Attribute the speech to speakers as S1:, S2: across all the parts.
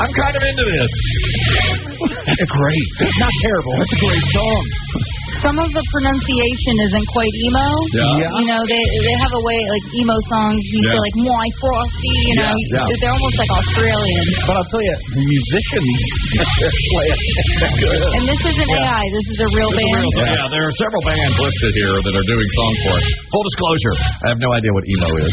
S1: I'm kind of into this.
S2: It's great. It's not terrible. It's a great song.
S3: Some of the pronunciation isn't quite emo.
S1: Yeah.
S3: You know, they have a way, like emo songs, you feel like, moi frosty, you know. They're almost like Australian.
S2: But I'll tell you, the musicians play it.
S3: And this isn't AI. This is a real band.
S1: Yeah, there are several bands listed here that are doing songs for us. Full disclosure, I have no idea what emo is.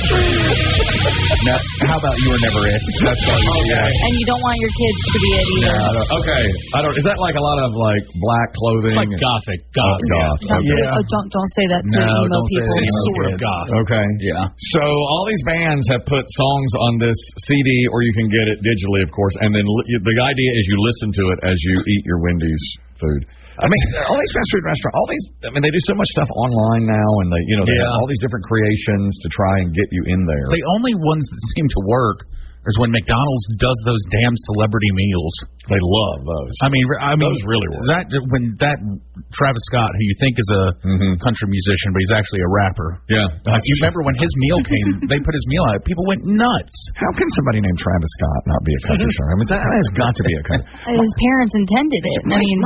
S2: Now, how about You Were Never It? That's all you get.
S3: And you don't want your kids to be it either.
S1: Okay. Is that like a lot of like black clothing?
S4: It's like gothic.
S1: Goth.
S3: Don't say that to emo people.
S4: It's sort of goth.
S1: Okay.
S2: Yeah.
S1: So all these bands have put songs on this CD, or you can get it digitally, of course. And then the idea is you listen to it as you eat your Wendy's food. I mean, all these fast food restaurants, they do so much stuff online now, and they have all these different creations to try and get you in there.
S4: The only ones that seem to work is when McDonald's does those damn celebrity meals.
S1: They love those.
S4: I mean,
S1: those really work.
S4: When that Travis Scott, who you think is a country musician, but he's actually a rapper.
S1: Yeah.
S4: You remember when his meal came? They put his meal out. People went nuts.
S1: How can somebody named Travis Scott not be a country star? I mean, that has got to be a country.
S3: His parents intended it.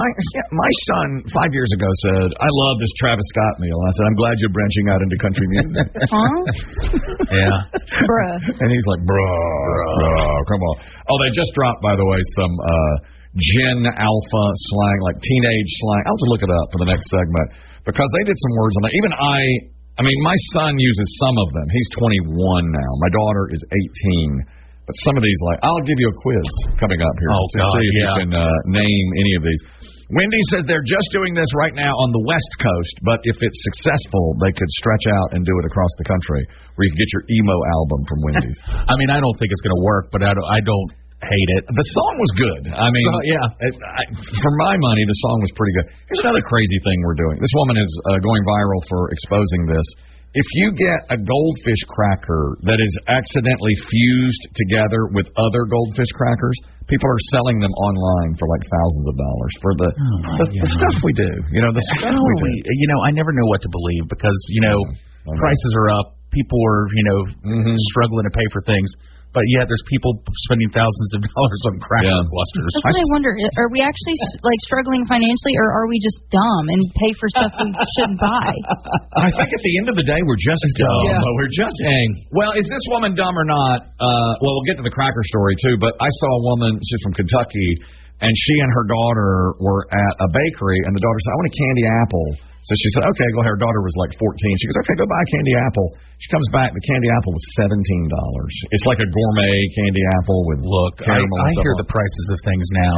S1: My son 5 years ago said, "I love this Travis Scott meal." I said, "I'm glad you're branching out into country music."
S3: Huh?
S4: Yeah.
S3: Bruh.
S1: And he's like, bruh, come on. Oh, they just dropped, by the way, some Gen Alpha slang, like teenage slang. I'll have to look it up for the next segment because they did some words on that. Even I mean, my son uses some of them. He's 21 now. My daughter is 18. But some of these, like, I'll give you a quiz coming up here to see if you can name any of these. Wendy says they're just doing this right now on the West Coast, but if it's successful, they could stretch out and do it across the country, where you can get your emo album from Wendy's.
S4: I mean, I don't think it's going to work, but I don't hate it.
S1: The song was good. I mean, for my money, the song was pretty good. Here's another crazy thing we're doing. This woman is going viral for exposing this. If you get a goldfish cracker that is accidentally fused together with other goldfish crackers, people are selling them online for like thousands of dollars for the stuff we do. You know, the stuff we do.
S4: You know, I never know what to believe because, prices are up. People are, struggling to pay for things. But yet there's people spending thousands of dollars on cracker clusters.
S3: That's what I wonder. Are we actually struggling financially, or are we just dumb and pay for stuff we shouldn't buy?
S1: I think at the end of the day, we're just dumb.
S4: Yeah.
S1: We're just Well, is this woman dumb or not? We'll get to the cracker story too. But I saw a woman. She's from Kentucky, and she and her daughter were at a bakery, and the daughter said, "I want a candy apple." So she said, "Okay, go ahead." Her daughter was like 14. She goes, "Okay, go buy a candy apple." She comes back. The candy apple was $17. It's like a gourmet candy apple with caramel.
S4: I hear the prices of things now,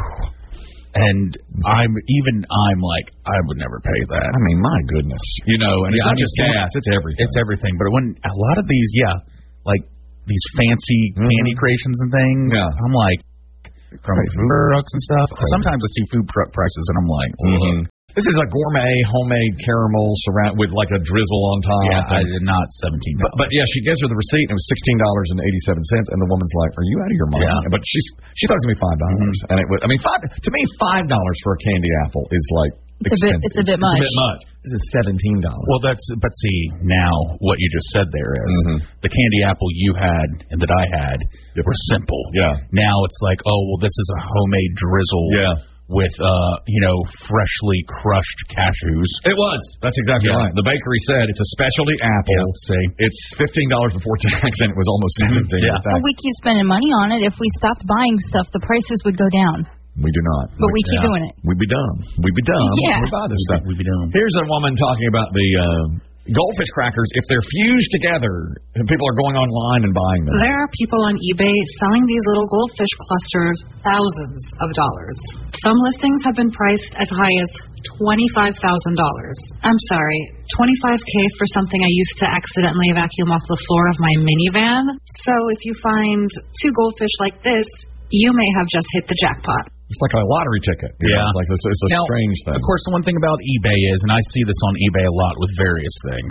S4: and I'm like, I would never pay that.
S1: I mean, my goodness, and it's not just gas; it's everything.
S4: It's everything. But when a lot of these, like these fancy candy creations and things, I'm like, from food trucks and stuff. Sometimes I see food truck prices, and I'm like,
S1: This is a gourmet homemade caramel with like a drizzle on top.
S4: Yeah, not $17.
S1: But she gives her the receipt, and it was $16.87, and the woman's like, "Are you out of your mind?" Yeah. But she thought it was going to be $5, and it was. I mean, to me, $5 for a candy apple is like expensive.
S3: It's a bit much.
S1: It's a bit much. This is $17.
S4: Well, but see, now what you just said there is the candy apple you had and that I had were simple.
S1: Yeah.
S4: Now it's like, oh well, this is a homemade drizzle.
S1: Yeah.
S4: With freshly crushed cashews.
S1: It was. That's exactly right. The bakery said it's a specialty apple.
S4: Yeah,
S1: it's $15 before tax, and it was almost $17.
S3: And we keep spending money on it. If we stopped buying stuff, the prices would go down.
S1: We do not.
S3: But we keep doing it.
S1: We'd be dumb. We'd be dumb.
S3: Yeah.
S1: We buy this stuff.
S4: We'd be dumb.
S1: Here's a woman talking about the goldfish crackers. If they're fused together, people are going online and buying them.
S5: There are people on eBay selling these little goldfish clusters thousands of dollars. Some listings have been priced as high as $25,000. I'm sorry, $25K for something I used to accidentally vacuum off the floor of my minivan. So if you find two goldfish like this, you may have just hit the jackpot.
S1: It's like a lottery ticket. It's a strange thing.
S4: Of course, the one thing about eBay is, and I see this on eBay a lot with various things,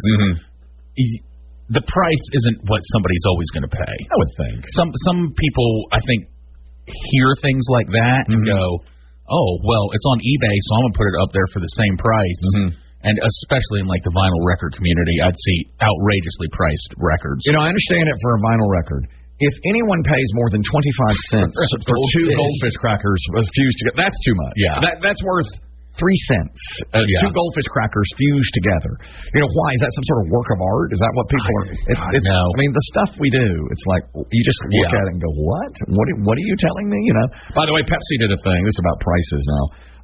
S4: the price isn't what somebody's always going to pay.
S1: I would think.
S4: Some people, I think, hear things like that and go, oh, well, it's on eBay, so I'm going to put it up there for the same price. And especially in like the vinyl record community, I'd see outrageously priced records.
S1: I understand it for a vinyl record. if anyone pays more than 25 cents for two goldfish crackers fused together, that's too much.
S4: Yeah.
S1: That's worth 3 cents. Two goldfish crackers fused together. Why? Is that some sort of work of art? Is that what people are...
S4: No.
S1: I mean, the stuff we do, it's like, you just look at it and go, what? What are you telling me? By the way, Pepsi did a thing. This is about prices now.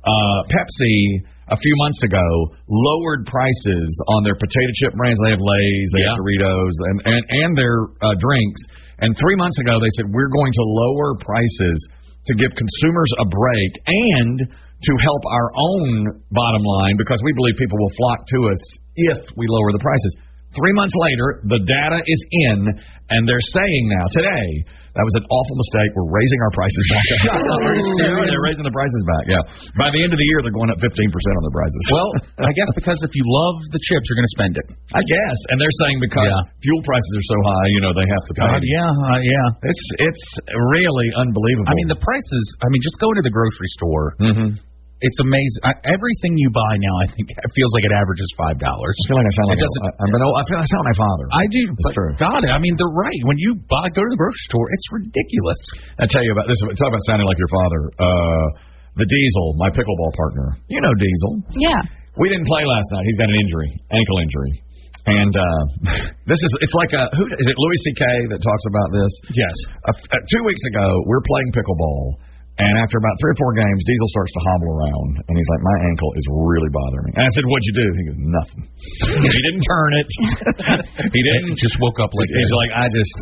S1: Pepsi, a few months ago, lowered prices on their potato chip brands. They have Lay's, they have Doritos, and their drinks. And 3 months ago, they said, we're going to lower prices to give consumers a break and to help our own bottom line, because we believe people will flock to us if we lower the prices. 3 months later, the data is in, and they're saying now, today, that was an awful mistake. We're raising our prices back. They're raising the prices back, By the end of the year, they're going up 15% on their prices.
S4: Well, I guess because if you love the chips, you're going to spend it.
S1: I guess. And they're saying because fuel prices are so high, they have to pay. It's really unbelievable.
S4: I mean, the prices, just go to the grocery store. Mm-hmm. It's amazing. Everything you buy now, I think, feels like it averages $5. I
S1: feel like I sound like I feel like I sound like my father.
S4: I do.
S1: That's true.
S4: God, they're right. When you go to the grocery store, it's ridiculous.
S1: I tell you about this. Talk about sounding like your father. The Diesel, my pickleball partner. You know Diesel.
S3: Yeah.
S1: We didn't play last night. He's got an injury, ankle injury. And it's like is it Louis C.K. that talks about this?
S4: Yes.
S1: 2 weeks ago, we're playing pickleball. And after about 3 or 4 games, Diesel starts to hobble around. And he's like, my ankle is really bothering me. And I said, what'd you do? He goes, nothing. He didn't turn it. He didn't.
S4: Just woke up like
S1: He's like,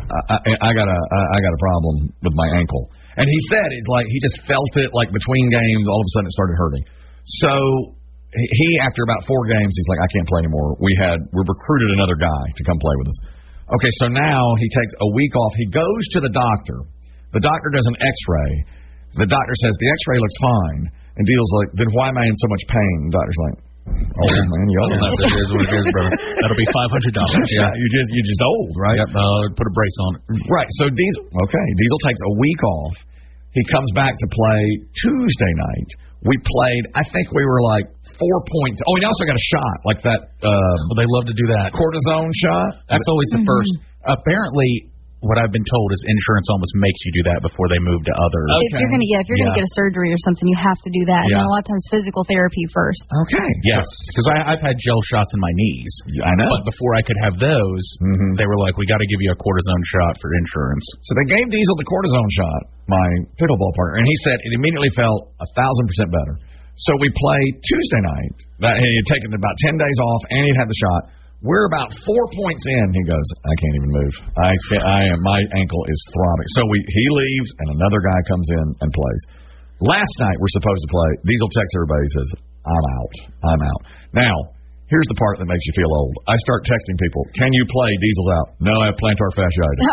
S1: I got a problem with my ankle. And he said, it's like, he just felt it like between games. All of a sudden it started hurting. So he, after about 4 games, he's like, I can't play anymore. We recruited another guy to come play with us. Okay, so now he takes a week off. He goes to the doctor. The doctor does an x-ray. The doctor says, the x-ray looks fine. And Diesel's like, then why am I in so much pain? The doctor's like, oh, man, you old enough.
S4: That is what it is, brother. That'll be $500.
S1: Yeah, you're just old, right?
S4: Yep, put a brace on it.
S1: Right, so Diesel takes a week off. He comes back to play Tuesday night. We played, I think we were like 4 points. Oh, he also got a shot, like that.
S4: They love to do that.
S1: Cortisone shot.
S4: That's always the first. Apparently, what I've been told is insurance almost makes you do that before they move to other.
S3: Okay. If you're gonna get a surgery or something, you have to do that. And then a lot of times physical therapy first.
S1: Okay.
S4: Yes, because I've had gel shots in my knees.
S1: I know.
S4: But before I could have those, they were like, we got to give you a cortisone shot for insurance.
S1: So they gave Diesel the cortisone shot, my pickleball partner, and he said it immediately felt 1,000% better. So we played Tuesday night. He had taken about 10 days off, and he'd had the shot. We're about 4 points in. He goes, I can't even move. My ankle is throbbing. So he leaves, and another guy comes in and plays. Last night we're supposed to play. Diesel texts everybody. He says, I'm out. Now, here's the part that makes you feel old. I start texting people, can you play? Diesel's out. No, I have plantar fasciitis.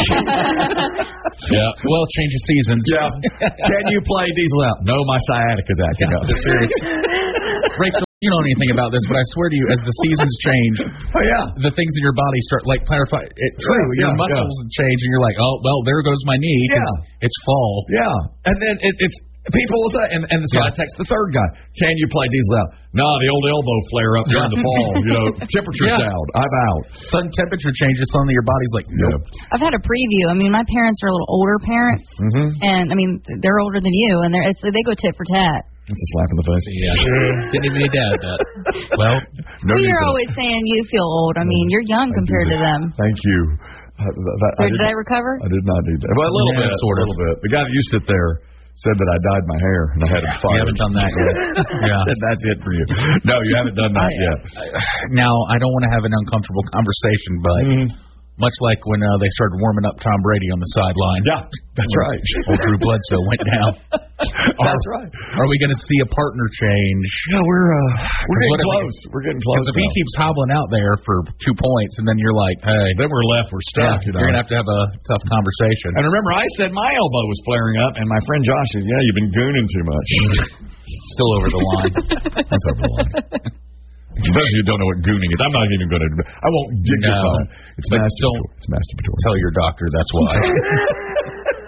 S4: Yeah. Well, change of seasons.
S1: Yeah. Can you play? Diesel out. No, my sciatica's acting up.
S4: Rachel, you don't know anything about this, but I swear to you, as the seasons change, the things in your body start like plantar fasciitis. Your muscles change, and you're like, oh, well, there goes my knee. It's fall.
S1: Yeah. And then it's people will say, and so I text the third guy, can you play Diesel out? No, the old elbow flare up during the fall. Temperature's down. I'm out.
S4: Sudden temperature changes, suddenly your body's like, nope.
S3: I've had a preview. I mean, my parents are a little older parents, and I mean, they're older than you, and they go tit for tat.
S1: It's a slap in the face.
S4: Yeah. Didn't even need to add that. Well,
S3: you're always saying you feel old. I mean, you're young compared to them.
S1: Thank you.
S3: Did I recover?
S1: I did not need that. Well, a little bit, sort of. A little bit. The guy that used to sit there said that I dyed my hair and I had him fired.
S4: You haven't done that yet.
S1: That's it for you. No, you haven't done that yet.
S4: Now, I don't want to have an uncomfortable conversation, but much like when they started warming up Tom Brady on the sideline.
S1: Yeah, that's right.
S4: Old Drew Bledsoe went down.
S1: That's right.
S4: Are we going to see a partner change?
S1: Yeah, we're getting close. We're getting close.
S4: Because if he keeps hobbling out there for 2 points, and then you're like, hey,
S1: then we're stuck.
S4: You're going to have a tough conversation.
S1: And remember, I said my elbow was flaring up, and my friend Josh said, yeah, you've been gooning too much.
S4: Still over the line.
S1: That's over the line. For those of you who don't know what gooning is, I'm not even going to. I won't dignify. It's masturbatory. It's masturbatory.
S4: Tell your doctor that's why.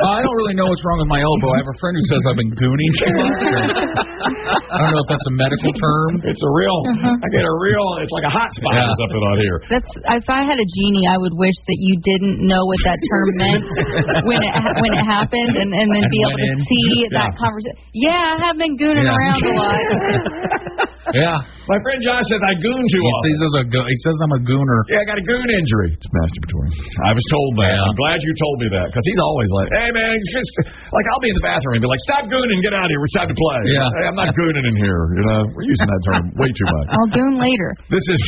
S4: I don't really know what's wrong with my elbow. I have a friend who says I've been gooning too much. I don't know if that's a medical term.
S1: It's a real. I get a real. It's like a hot spot or something on here.
S3: If I had a genie, I would wish that you didn't know what that term meant when it happened, and then be able to see that conversation. Yeah, I have been gooning around a lot.
S4: Yeah.
S1: My friend Josh says I goon too often.
S4: He says I'm a gooner.
S1: Yeah, I got a goon injury. It's masturbatory. I was told that. I'm glad you told me that, because he's always like, hey, man, it's just, like, I'll be in the bathroom and be like, stop gooning, get out of here, it's time to play.
S4: Yeah.
S1: Hey, I'm not gooning in here, you know. We're using that term way too much.
S3: I'll goon later.
S1: This is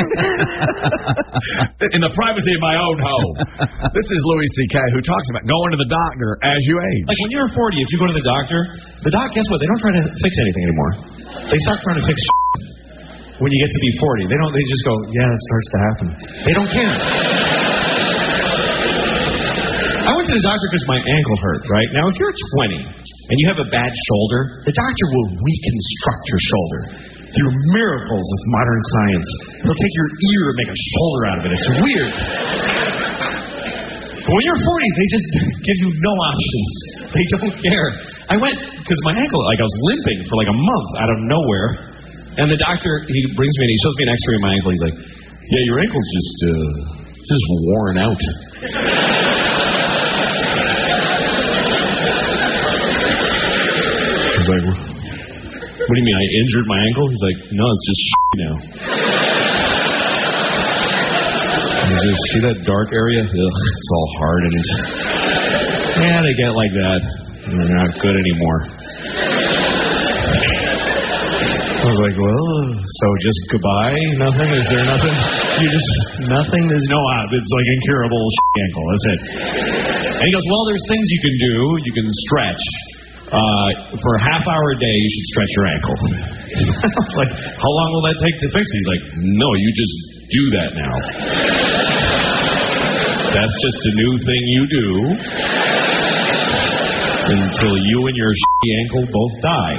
S1: in the privacy of my own home. This is Louis C.K., who talks about going to the doctor as you age.
S6: Like when you're 40, if you go to the doctor, guess what? They don't try to fix anything anymore. They start trying to fix when you get to be 40. They just go, yeah, it starts to happen. They don't care. I went to the doctor because my ankle hurt, right? Now, if you're 20 and you have a bad shoulder, the doctor will reconstruct your shoulder through miracles of modern science. He'll take your ear and make a shoulder out of it. It's weird. But when you're 40, they just give you no options. They don't care. I went because my ankle, I was limping for like a month out of nowhere. And the doctor, he brings me and he shows me an x-ray of my ankle. He's like, yeah, your ankle's just worn out. I was like, what do you mean, I injured my ankle? He's like, no, it's just now. See that dark area? Ugh, it's all hardened. Yeah, they get like that. They're not good anymore. I was like, well, so just goodbye? Nothing? Is there nothing? Nothing? There's no, it's like incurable ankle. That's it. And he goes, well, there's things you can do. You can stretch. For a half hour a day, you should stretch your ankle. I was like, how long will that take to fix it? He's like, no, you just do that now. That's just a new thing you do until you and your ankle both die.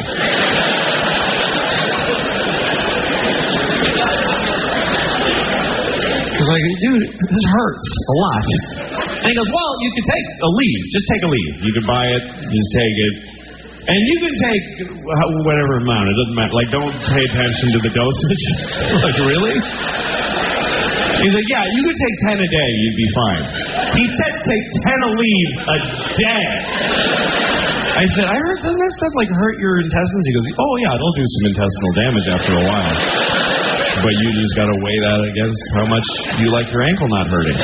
S6: I was like, dude, this hurts a lot. And he goes, well, you can take a leave. Just take a leave. You can buy it. Just take it. And you can take whatever amount. It doesn't matter. Like, don't pay attention to the dosage. Like, really? He's like, yeah, you could take 10 a day. You'd be fine. He said take 10 a leave a day. I said, I heard, doesn't that stuff, like, hurt your intestines? He goes, oh, yeah, it'll do some intestinal damage after a while. But you just got to weigh that against how much you like your ankle not hurting.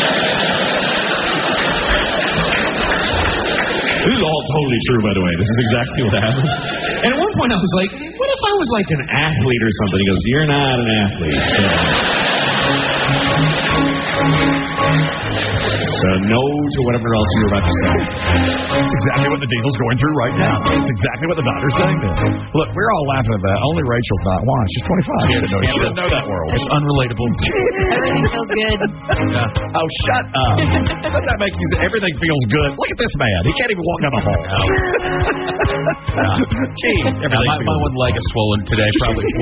S6: This is all totally true, by the way. This is exactly what happened. And at one point I was like, what if I was like an athlete or something? He goes, you're not an athlete. So no to whatever else you were about to say.
S1: That's exactly what the Diesel's going through right now. That's exactly what the doctor's saying there. Look, we're all laughing at that. Only Rachel's not. Why? She's 25. She didn't know that world.
S4: It's unrelatable.
S3: Everything feels good.
S1: Yeah. Oh, shut up. Doesn't that make you say everything feels good? Look at this man. He can't even walk down the hall. Gee,
S4: my one leg is swollen today, probably.